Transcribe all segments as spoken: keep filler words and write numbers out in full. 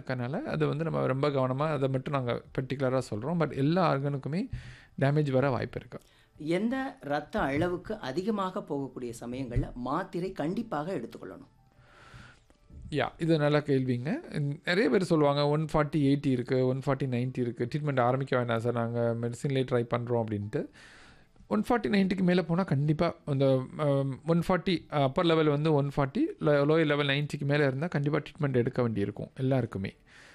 இருக்கனால அது வந்து நம்ம ரொம்ப கவனமாக அதை மட்டும் நாங்கள் பர்டிகுலராக சொல்கிறோம். பட் எல்லா ஆர்கனுக்குமே டேமேஜ் வர வாய்ப்பு இருக்குது. எந்த இரத்த அளவுக்கு அதிகமாக போகக்கூடிய சமயங்களில் மாத்திரை கண்டிப்பாக எடுத்துக்கொள்ளணும்? யா இது நல்ல கேள்விங்க. நிறைய பேர் சொல்லுவாங்க ஒன் ஃபார்ட்டி எயிட்டி இருக்குது, ஒன் ஃபார்ட்டி நைன்ட்டி இருக்குது, ட்ரீட்மெண்ட் ஆரம்பிக்க வேண்டாம் சார், நாங்கள் மெடிசின்லேயே ட்ரை பண்ணுறோம் அப்படின்ட்டு. ஒன் ஃபார்ட்டி நைன்ட்டிக்கு மேலே போனால் கண்டிப்பாக அந்த ஒன் ஃபார்ட்டி அப்பர் லெவல் வந்து ஒன் ஃபார்ட்டி லோயர் லெவல் நைன்ட்டிக்கு மேலே இருந்தால் கண்டிப்பாக ட்ரீட்மெண்ட் எடுக்க வேண்டியிருக்கும் எல்லாருக்குமே.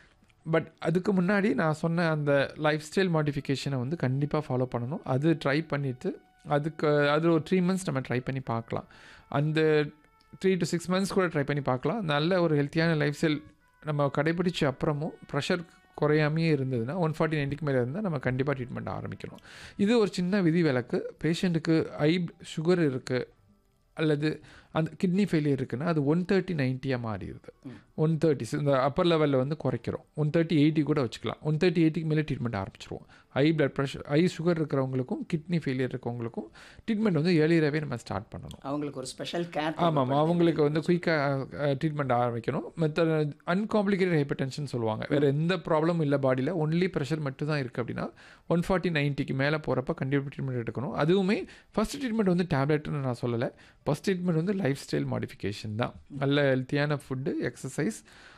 பட் அதுக்கு முன்னாடி நான் சொன்ன அந்த லைஃப் ஸ்டைல் மாடிஃபிகேஷனை வந்து கண்டிப்பாக ஃபாலோ பண்ணணும். அது ட்ரை பண்ணிவிட்டு அதுக்கு அது ஒரு த்ரீ மந்த்ஸ் நம்ம ட்ரை பண்ணி பார்க்கலாம். அந்த த்ரீ டு சிக்ஸ் மந்த்ஸ் கூட ட்ரை பண்ணி பார்க்கலாம். நல்ல ஒரு ஹெல்த்தியான லைஃப் ஸ்டைல் நம்ம கடைபிடிச்ச அப்புறமும் ப்ரெஷர் குறையாமையே இருந்ததுன்னா ஒன் ஃபார்ட்டி நைன்ட்டிக்கு மேலே இருந்தால் நம்ம கண்டிப்பாக ட்ரீட்மெண்ட் ஆரம்பிக்கணும். இது ஒரு சின்ன விதி விலக்கு. பேஷண்ட்டுக்கு ஐ சுகர் இருக்குது அல்லது அந்த கிட்னி ஃபெயிலியர் இருக்குன்னா அது ஒன் தேர்ட்டி நைன்ட்டியாக மாறிடுது. ஒன் தேர்ட்டி இந்த அப்பர் லெவலில் வந்து குறைக்கிறோம். ஒன் தேர்ட்டி எயிட்டி கூட வச்சுக்கலாம். ஒன் தேர்ட்டி எயிட்டிக்கு மேலே ட்ரீட்மெண்ட் ஆரம்பிச்சிருவோம். High blood pressure high sugar இருக்கிறவங்களுக்கும் கிட்னி ஃபெயிலியர் இருக்கிறவங்களுக்கும் ட்ரீட்மெண்ட் வந்து ஏர்லியராகவே நம்ம ஸ்டார்ட் பண்ணணும். அவங்களுக்கு ஒரு ஸ்பெஷல் கேர். ஆமாம், அவங்களுக்கு வந்து குயிக்காக ட்ரீட்மெண்ட் ஆரம்பிக்கணும். மற்ற அன்காம்ப்ளிகேட்டட் ஹைப்பர் டென்ஷன் சொல்லுவாங்க. வேறு எந்த ப்ராப்ளமும் இல்லை பாடியில், ஒன்லி ப்ரெஷர் மட்டும் தான் இருக்குது அப்படின்னா ஒன் ஃபார்ட்டி நைன்ட்டிக்கு மேலே போகிறப்ப கண்டிப்பாக ட்ரீட்மெண்ட் எடுக்கணும். அதுவுமே ஃபஸ்ட் ட்ரீட்மெண்ட் வந்து டேப்லெட்னு நான் சொல்லலை. ஃபஸ்ட் ட்ரீட்மெண்ட் வந்து லைஃப் ஸ்டைல் மாடிஃபிகேஷன் தான். நல்ல ஹெல்த்தியான food, exercise,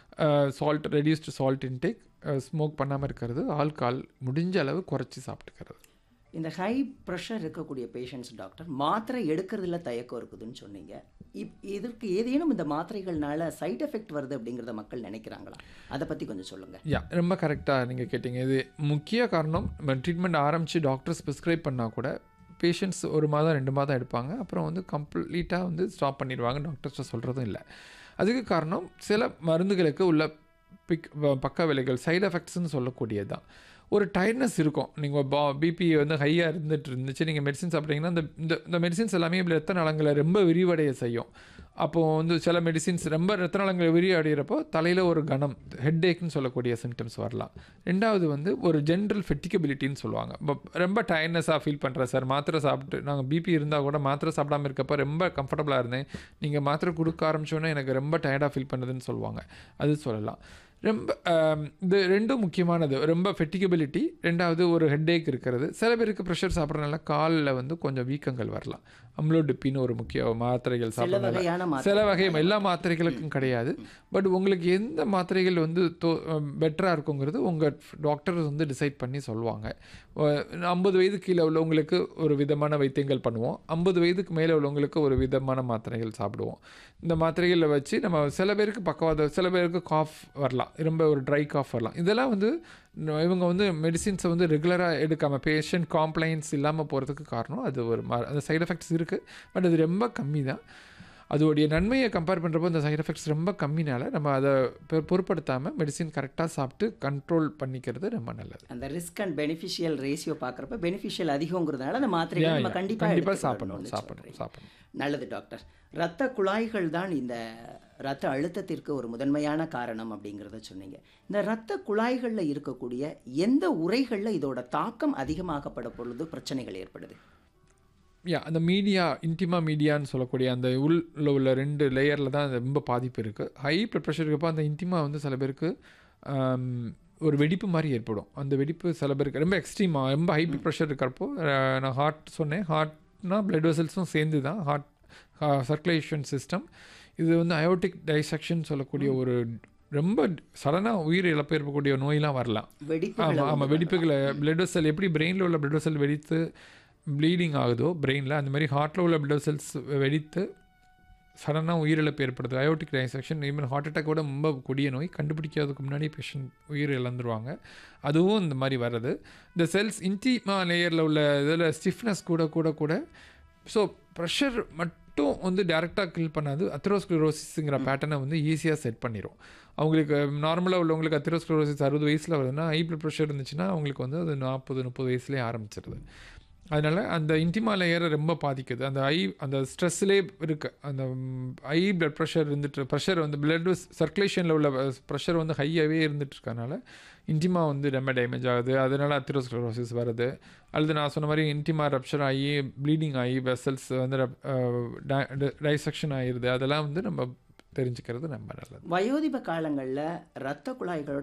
salt reduced salt intake, smoke பண்ணாமல் இருக்கிறது, ஆல்கால் முடிஞ்ச அளவு குறைச்சி சாப்பிட்டுக்கிறது. இந்த ஹை ப்ரெஷர் இருக்கக்கூடிய பேஷண்ட்ஸ் டாக்டர் மாத்திரை எடுக்கிறதுல தயக்கம் இருக்குதுன்னு சொன்னீங்க. இப் இதற்கு ஏதேனும் இந்த மாத்திரைகள்னால சைட் எஃபெக்ட் வருது அப்படிங்கிறத மக்கள் நினைக்கிறாங்களா? அதை பற்றி கொஞ்சம் சொல்லுங்கள். யா ரொம்ப கரெக்டாக நீங்கள் கேட்டிங்க. இது முக்கிய காரணம். ட்ரீட்மெண்ட் ஆரம்பித்து டாக்டர்ஸ் ப்ரிஸ்கிரைப் பண்ணால் கூட பேஷண்ட்ஸ் ஒரு மாதம் ரெண்டு மாதம் எடுப்பாங்க, அப்புறம் வந்து கம்ப்ளீட்டாக வந்து ஸ்டாப் பண்ணிடுவாங்க. டாக்டர்ஸ்ட்ட சொல்கிறதும் இல்லை. அதுக்கு காரணம் சில மருந்துகளுக்கு உள்ள பிக் பக்க விளைவுகள், சைடு எஃபெக்ட்ஸ்ன்னு சொல்லக்கூடியது தான். ஒரு டயர்ட்னஸ் இருக்கும். நீங்கள் பா பிபி வந்து ஹையாக இருந்துட்டு இருந்துச்சு, நீங்கள் மெடிசின் சாப்பிட்றீங்கன்னா இந்த இந்த மெடிசின்ஸ் எல்லாமே இப்படி ரத்த நாளங்களை ரொம்ப விரிவடைய செய்யும். அப்போது வந்து சில மெடிசின்ஸ் ரொம்ப ரத்த நாளங்களை விரிவடைகிறப்போ தலையில் ஒரு கனம், ஹெட் ஏக்னு சொல்லக்கூடிய சிம்டம்ஸ் வரலாம். ரெண்டாவது வந்து ஒரு ஜென்ரல் ஃபெட்டிகபிலிட்டின்னு சொல்லுவாங்க. ரொம்ப டயர்ட்னஸாக ஃபீல் பண்ணுறேன் சார், மாத்திரை சாப்பிட்டு நாங்கள் பிபி இருந்தால் கூட மாத்திரை சாப்பிடாமல் இருக்கப்போ ரொம்ப கம்ஃபர்டபுளாக இருந்தேன், நீங்கள் மாத்திரை கொடுக்க ஆரம்பித்தோன்னே எனக்கு ரொம்ப டயர்டாக ஃபீல் பண்ணுதுன்னு சொல்லுவாங்க. அது சொல்லலாம். ரொம்ப இது ரெண்டும் முக்கியமானது. ரொம்ப ஃபெட்டிகபிலிட்டி, ரெண்டாவது ஒரு ஹெட்ஏக் இருக்கிறது. சில பேருக்கு ப்ரெஷர் சாப்பிட்றதுனால காலில் வந்து கொஞ்சம் வீக்கங்கள் வரலாம். அம்லோடிப்பின்னு ஒரு முக்கிய மாத்திரைகள் சாப்பிட்றதுனால, சில வகை எல்லா மாத்திரைகளுக்கும் கிடையாது. பட் உங்களுக்கு எந்த மாத்திரைகள் வந்து தோ பெட்டராக இருக்குங்கிறது உங்கள் டாக்டர் வந்து டிசைட் பண்ணி சொல்லுவாங்க. ஐம்பது வயது கீழே உள்ளவங்களுக்கு ஒரு விதமான வைத்தியங்கள் பண்ணுவோம், ஐம்பது வயதுக்கு மேலே உள்ளவங்களுக்கு ஒரு விதமான மாத்திரைகள் சாப்பிடுவோம். இந்த மாத்திரைகளை வச்சு நம்ம சில பேருக்கு பக்கவாத, சில பேருக்கு காஃப் வரலாம், ரொம்ப ஒரு ட்ரை காஃப் வரலாம். இதெல்லாம் வந்து இவங்க வந்து மெடிசின்ஸை வந்து ரெகுலராக எடுக்காமல் பேஷண்ட் காம்ப்ளைண்ட்ஸ் இல்லாமல் போகிறதுக்கு காரணம் அது ஒரு மா அந்த சைட் எஃபெக்ட்ஸ் இருக்குது. பட் அது ரொம்ப கம்மி தான். அதோடைய நன்மையை கம்பேர் பண்ணுறப்போ இந்த சைட் எஃபெக்ட்ஸ் ரொம்ப கம்மினால நம்ம அதை பொருட்படுத்தாமல் மெடிசின் கரெக்டாக சாப்பிட்டு கண்ட்ரோல் பண்ணிக்கிறது ரொம்ப நல்லது. அந்த ரிஸ்க் அண்ட் பெனிஃபிஷியல் ரேஷியோ பார்க்குறப்ப பெனிஃபிஷியல் அதிகங்கிறதுனால அந்த மாத்திரைகள் நம்ம கண்டிப்பாக கண்டிப்பாக சாப்பிடணும் சாப்பிடணும் சாப்பிடணும் நல்லது டாக்டர். இரத்த குழாய்கள் தான் இந்த இரத்த அழுத்தத்திற்கு ஒரு முதன்மையான காரணம் அப்படிங்கிறத சொன்னீங்க. இந்த இரத்த குழாய்களில் இருக்கக்கூடிய எந்த உறைகளில் இதோட தாக்கம் அதிகமாகப்பட பொழுது பிரச்சனைகள் ஏற்படுது? யா அந்த மீடியா, இன்டிமா மீடியான்னு சொல்லக்கூடிய அந்த உள்ள உள்ள ரெண்டு லேயரில் தான் அது ரொம்ப பாதிப்பு இருக்குது. ஹை பிளட் ப்ரெஷர் இருக்கப்போ அந்த இன்டிமா வந்து சில பேருக்கு ஒரு வெடிப்பு மாதிரி ஏற்படும். அந்த வெடிப்பு சில பேருக்கு ரொம்ப எக்ஸ்ட்ரீமாக, ரொம்ப ஹை பிளட் ப்ரெஷர் இருக்கிறப்போ நான் ஹார்ட் சொன்னேன், ஹார்ட்னா பிளட் வெசல்ஸும் சேர்ந்து தான் ஹார்ட் சர்க்குலேஷன் சிஸ்டம். இது வந்து அயோட்டிக் டைசெக்ஷன் சொல்லக்கூடிய ஒரு ரொம்ப சடனாக உயிர் இழப்பு ஏற்படக்கூடிய நோயெலாம் வரலாம். ஆமாம் ஆமாம் வெடிப்புகளை பிளட் வெசல் எப்படி பிரெயினில் உள்ள பிளட் வெசல் வெடித்து ப்ளீடிங் ஆகுதோ பிரெயினில், அந்த மாதிரி ஹார்ட்டில் உள்ள பிளட் வெசல்ஸ் வெடித்து சடனாக உயிரிழப்பு ஏற்படுது. அயோட்டிக் டைசெக்ஷன், ஈவன் ஹார்ட் அட்டாக்கோட ரொம்ப கொடிய நோய், கண்டுபிடிக்காததுக்கு முன்னாடி பேஷண்ட் உயிர் இழந்துருவாங்க. அதுவும் இந்த மாதிரி வர்றது. இந்த செல்ஸ் இன்டிமா லேயரில் உள்ள இதில் ஸ்டிஃப்னஸ் கூட கூட கூட ஸோ ப்ரெஷர் மட்டும் வந்து டேரெக்டாக கில் பண்ணாது. அத்தெரோஸ்க்ளரோசிஸுங்கிற பேட்டர்னை வந்து ஈஸியாக செட் பண்ணிடும். அவங்களுக்கு நார்மலாக உள்ளவங்களுக்கு அத்தெரோஸ்க்ளரோசிஸ் அறுபது வயசில் வருதுன்னா, ஹை பிளட் ப்ரெஷர் இருந்துச்சுன்னா அவங்களுக்கு வந்து அது நாற்பது முப்பது வயசுலேயே ஆரம்பிச்சிருது. அதனால் அந்த இன்டிமா லேயரை ரொம்ப பாதிக்குது. அந்த ஐ அந்த ஸ்ட்ரெஸ்ஸிலே இருக்குது. அந்த ஹை பிளட் ப்ரெஷர் இருந்துட்டு, ப்ரெஷர் வந்து பிளட் சர்க்குலேஷனில் உள்ள ப்ரெஷர் வந்து ஹையாகவே இருந்துட்டு இருக்கனால இன்டிமா வந்து ரொம்ப டேமேஜ் ஆகுது. அதனால் அத்தெரோஸ்க்ளரோசிஸ் வருது. அல்லது நான் சொன்ன மாதிரி இன்டிமா ரப்ஷர் ஆகி ப்ளீடிங் ஆகி வெசல்ஸ் வந்து டைசெக்ஷன் ஆகிடுது. அதெல்லாம் வந்து நம்ம தெரிஞ்சுக்கிறது ரொம்ப நல்லது. வயோதிப காலங்களில் இரத்த குழாய்களோட